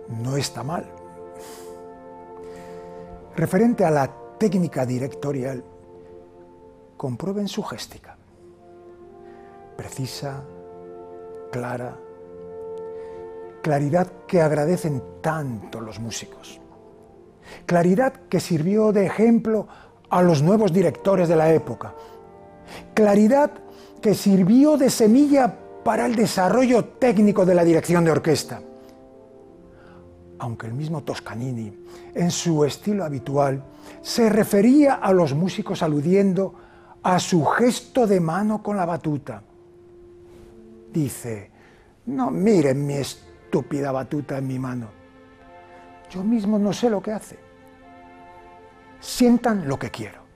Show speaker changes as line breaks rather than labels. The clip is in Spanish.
no está mal. Referente a la técnica directorial, comprueben su géstica. Precisa, clara, claridad que agradecen tanto los músicos. Claridad que sirvió de ejemplo a los nuevos directores de la época. Claridad que sirvió de semilla para el desarrollo técnico de la dirección de orquesta. Aunque el mismo Toscanini, en su estilo habitual, se refería a los músicos aludiendo a su gesto de mano con la batuta. Dice: no miren mi estúpida batuta en mi mano. Yo mismo no sé lo que hace. Sientan lo que quiero.